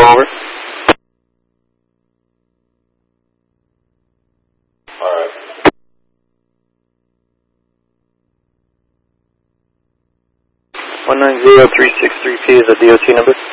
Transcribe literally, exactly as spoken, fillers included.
over. Alright. one nine zero three six three P is the D O T number.